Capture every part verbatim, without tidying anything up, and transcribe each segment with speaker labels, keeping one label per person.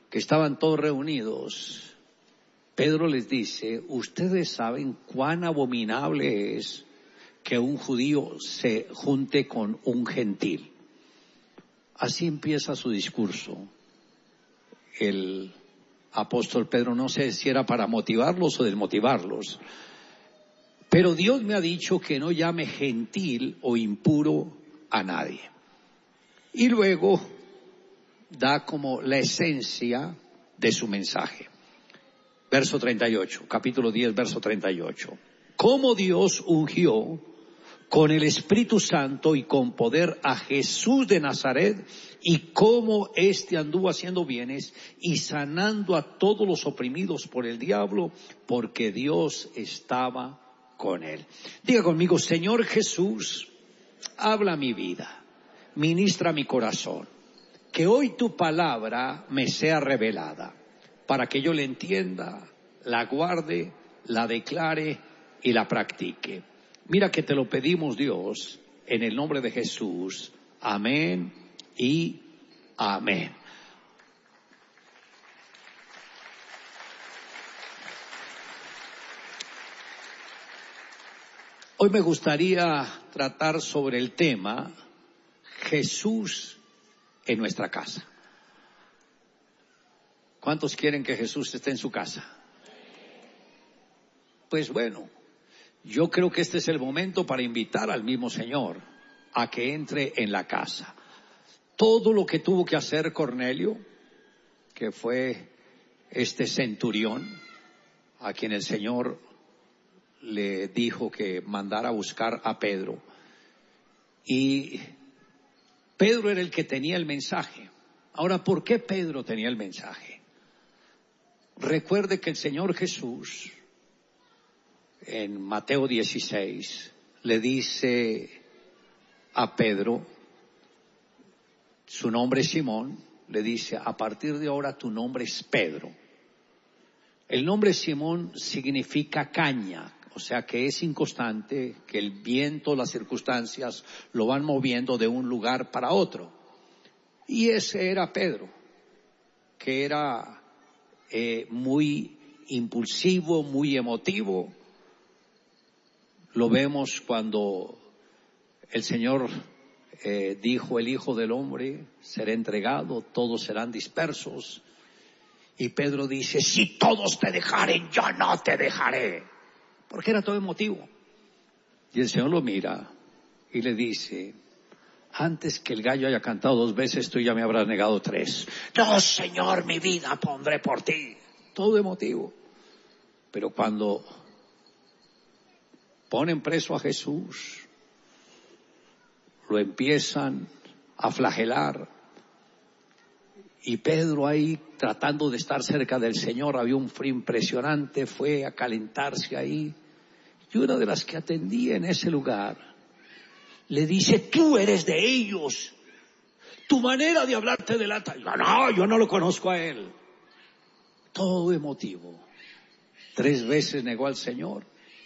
Speaker 1: que estaban todos reunidos, Pedro les dice: ustedes saben cuán abominable es que un judío se junte con un gentil. Así empieza su discurso. El apóstol Pedro, no sé si era para motivarlos o desmotivarlos, pero Dios me ha dicho que no llame gentil o impuro a nadie. Y luego da como la esencia de su mensaje. Verso treinta y ocho, capítulo diez, verso treinta y ocho. Cómo Dios ungió con el Espíritu Santo y con poder a Jesús de Nazaret, y cómo éste anduvo haciendo bienes y sanando a todos los oprimidos por el diablo, porque Dios estaba con él. Diga conmigo: Señor Jesús, habla mi vida, ministra mi corazón, que hoy tu palabra me sea revelada, para que yo la entienda, la guarde, la declare y la practique. Mira que te lo pedimos, Dios, en el nombre de Jesús. Amén y amén. Hoy me gustaría tratar sobre el tema Jesús en nuestra casa. ¿Cuántos quieren que Jesús esté en su casa? Pues bueno, yo creo que este es el momento para invitar al mismo Señor a que entre en la casa. Todo lo que tuvo que hacer Cornelio, que fue este centurión, a quien el Señor le dijo que mandara a buscar a Pedro. Y Pedro era el que tenía el mensaje. Ahora, ¿por qué Pedro tenía el mensaje? Recuerde que el Señor Jesús, en Mateo dieciséis, le dice a Pedro, su nombre es Simón, le dice: a partir de ahora tu nombre es Pedro. El nombre Simón significa caña, o sea que es inconstante, que el viento, las circunstancias lo van moviendo de un lugar para otro. Y ese era Pedro, que era eh, muy impulsivo, muy emotivo. Lo vemos cuando el Señor eh, dijo: el Hijo del Hombre será entregado, todos serán dispersos. Y Pedro dice: si todos te dejaren, yo no te dejaré. Porque era todo emotivo. Y el Señor lo mira y le dice: antes que el gallo haya cantado dos veces, tú ya me habrás negado tres. No, Señor, mi vida pondré por ti. Todo emotivo. Pero cuando ponen preso a Jesús, lo empiezan a flagelar, y Pedro ahí tratando de estar cerca del Señor, había un frío impresionante, fue a calentarse ahí, y una de las que atendía en ese lugar le dice: tú eres de ellos, tu manera de hablar te delata. Y yo, no, yo no lo conozco a él. Todo emotivo. Tres veces negó al Señor.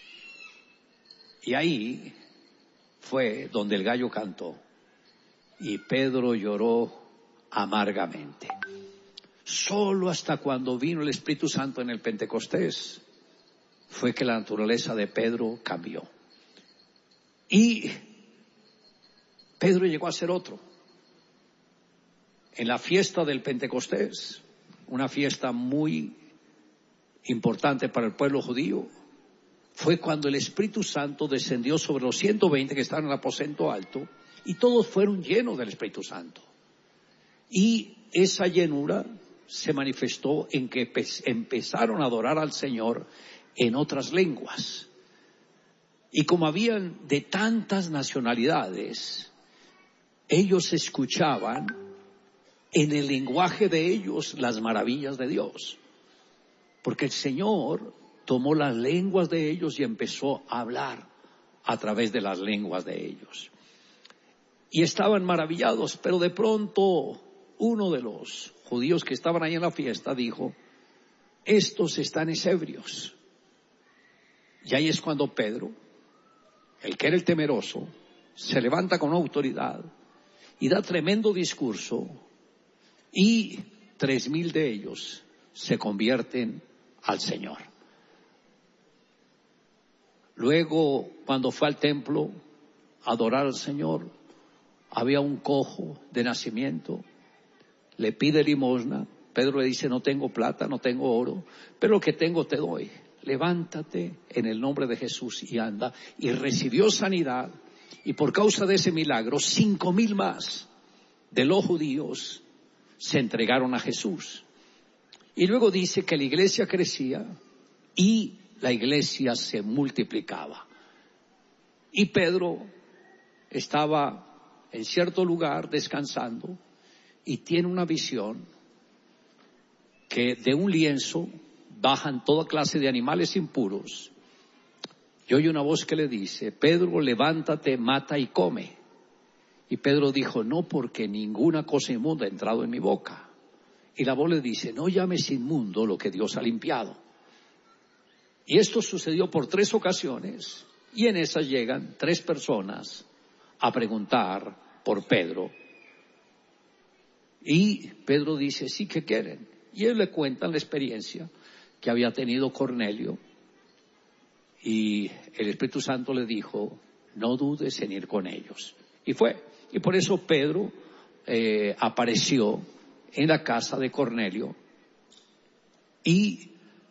Speaker 1: Y ahí fue donde el gallo cantó. Y Pedro lloró amargamente. Solo hasta cuando vino el Espíritu Santo en el Pentecostés fue que la naturaleza de Pedro cambió. Y Pedro llegó a ser otro. En la fiesta del Pentecostés, una fiesta muy importante para el pueblo judío, fue cuando el Espíritu Santo descendió sobre los ciento veinte que estaban en el aposento alto, y todos fueron llenos del Espíritu Santo. Y esa llenura se manifestó en que empezaron a adorar al Señor en otras lenguas. Y como habían de tantas nacionalidades, ellos escuchaban en el lenguaje de ellos las maravillas de Dios. Porque el Señor tomó las lenguas de ellos y empezó a hablar a través de las lenguas de ellos. Y estaban maravillados, pero de pronto uno de los judíos que estaban ahí en la fiesta dijo: estos están ebrios. Y ahí es cuando Pedro, el que era el temeroso, se levanta con autoridad y da tremendo discurso y tres mil de ellos se convierten al Señor. Luego, cuando fue al templo a adorar al Señor, había un cojo de nacimiento, le pide limosna. Pedro le dice: no tengo plata, no tengo oro, pero lo que tengo te doy. Levántate en el nombre de Jesús y anda. Y recibió sanidad, y por causa de ese milagro, cinco mil más de los judíos se entregaron a Jesús. Y luego dice que la iglesia crecía y la iglesia se multiplicaba. Y Pedro estaba en cierto lugar descansando y tiene una visión que de un lienzo bajan toda clase de animales impuros. Y oye una voz que le dice: Pedro, levántate, mata y come. Y Pedro dijo: no, porque ninguna cosa inmunda ha entrado en mi boca. Y la voz le dice: no llames inmundo lo que Dios ha limpiado. Y esto sucedió por tres ocasiones, y en esas llegan tres personas a preguntar por Pedro. Y Pedro dice: sí, ¿qué quieren? Y ellos le cuentan la experiencia que había tenido Cornelio, y el Espíritu Santo le dijo: no dudes en ir con ellos. Y fue, y por eso Pedro eh, apareció en la casa de Cornelio, y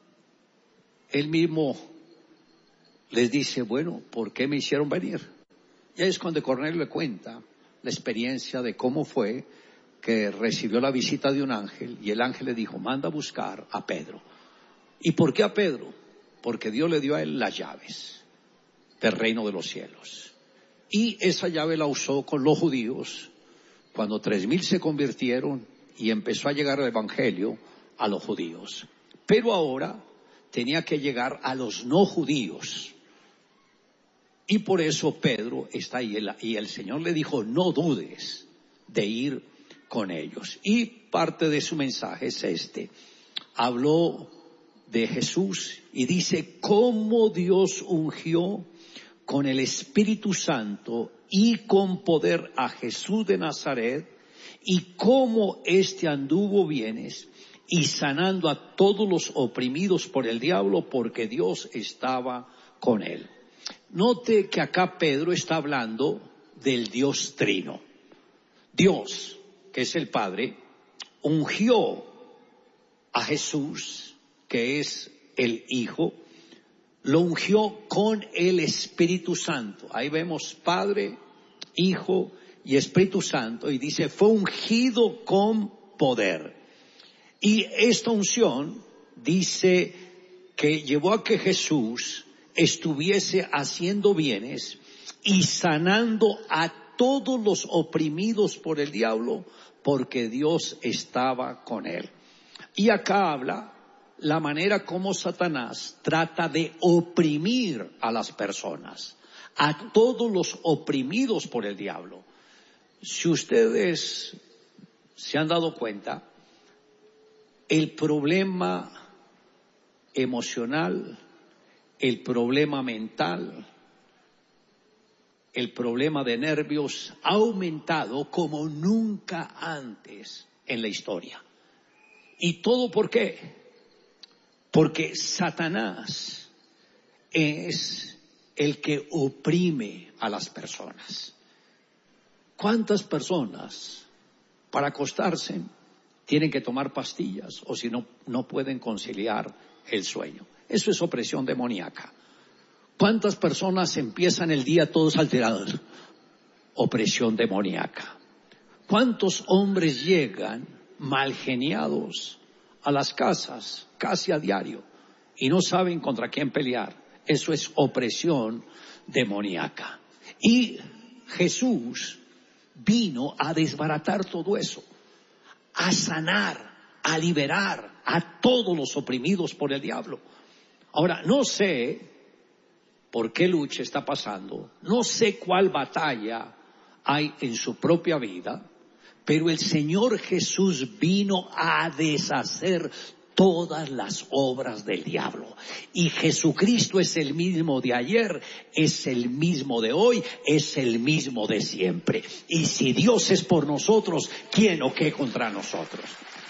Speaker 1: él mismo les dice: bueno, ¿por qué me hicieron venir? Y ahí es cuando Cornelio le cuenta la experiencia de cómo fue que recibió la visita de un ángel, y el ángel le dijo: manda a buscar a Pedro. ¿Y por qué a Pedro? Porque Dios le dio a él las llaves del reino de los cielos. Y esa llave la usó con los judíos cuando tres mil se convirtieron y empezó a llegar el evangelio a los judíos. Pero ahora tenía que llegar a los no judíos. Y por eso Pedro está ahí, y el Señor le dijo: no dudes de ir con ellos. Y parte de su mensaje es este. Habló de Jesús y dice cómo Dios ungió con el Espíritu Santo y con poder a Jesús de Nazaret, y cómo éste anduvo bienes y sanando a todos los oprimidos por el diablo, porque Dios estaba con él. Note que acá Pedro está hablando del Dios Trino. Dios, que es el Padre, ungió a Jesús, que es el Hijo, lo ungió con el Espíritu Santo. Ahí vemos Padre, Hijo y Espíritu Santo, y dice fue ungido con poder. Y esta unción dice que llevó a que Jesús estuviese haciendo bienes y sanando a todos los oprimidos por el diablo, porque Dios estaba con él. Y acá habla la manera como Satanás trata de oprimir a las personas, a todos los oprimidos por el diablo. Si ustedes se han dado cuenta, el problema emocional, el problema mental, el problema de nervios ha aumentado como nunca antes en la historia. ¿Y todo por qué? Porque Satanás es el que oprime a las personas. ¿Cuántas personas para acostarse tienen que tomar pastillas, o si no, no pueden conciliar el sueño? Eso es opresión demoníaca. ¿Cuántas personas empiezan el día todos alterados? Opresión demoníaca. ¿Cuántos hombres llegan mal geniados a las casas casi a diario y no saben contra quién pelear? Eso es opresión demoníaca. Y Jesús vino a desbaratar todo eso, a sanar, a liberar a todos los oprimidos por el diablo. Ahora, no sé por qué lucha está pasando, no sé cuál batalla hay en su propia vida, pero el Señor Jesús vino a deshacer todas las obras del diablo. Y Jesucristo es el mismo de ayer, es el mismo de hoy, es el mismo de siempre. Y si Dios es por nosotros, ¿quién o qué contra nosotros?